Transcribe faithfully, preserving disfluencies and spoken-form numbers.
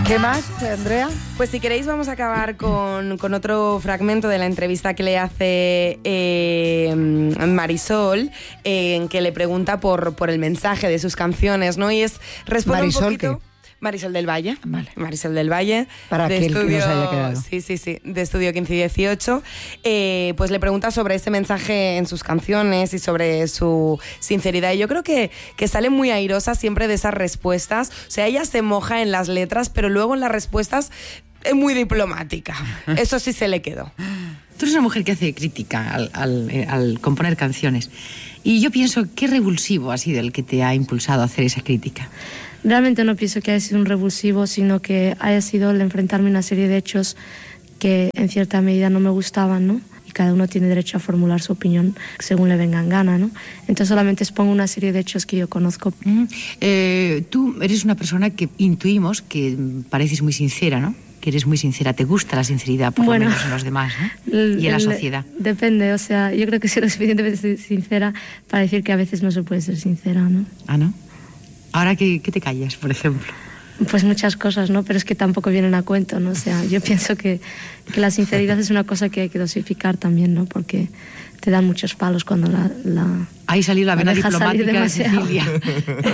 ¿Qué más, Andrea? Pues si queréis vamos a acabar con, con otro fragmento de la entrevista que le hace eh, Marisol, eh, en que le pregunta por, por el mensaje de sus canciones, ¿no? Y es responde Marisol, un poquito... ¿qué? Marisol del Valle. Vale. Marisol del Valle. Para de aquel que estudio, nos haya quedado. Sí, sí, sí. De Estudio quince y dieciocho. Eh, pues le pregunta sobre ese mensaje en sus canciones y sobre su sinceridad. Y yo creo que, que sale muy airosa siempre de esas respuestas. O sea, ella se moja en las letras, pero luego en las respuestas es muy diplomática. Eso sí se le quedó. Tú eres una mujer que hace crítica al, al, al componer canciones. Y yo pienso, ¿qué revulsivo ha sido el que te ha impulsado a hacer esa crítica? Realmente no pienso que haya sido un revulsivo, sino que haya sido el enfrentarme a una serie de hechos que en cierta medida no me gustaban, ¿no? Y cada uno tiene derecho a formular su opinión según le venga en gana, ¿no? Entonces solamente expongo una serie de hechos que yo conozco. Mm, eh, tú eres una persona que intuimos que pareces muy sincera, ¿no? Que eres muy sincera, te gusta la sinceridad, por bueno, lo menos en los demás, ¿no? El, y en la el, sociedad. Depende, o sea, yo creo que soy lo suficientemente sincera para decir que a veces no se puede ser sincera, ¿no? Ah, ¿no? Ahora, ¿qué, qué te callas, por ejemplo? Pues muchas cosas, ¿no? Pero es que tampoco vienen a cuento, ¿no? O sea, yo pienso que, que la sinceridad es una cosa que hay que dosificar también, ¿no? Porque te dan muchos palos cuando la... la Ahí salió la vena dejas salir diplomática de demasiado. Cecilia.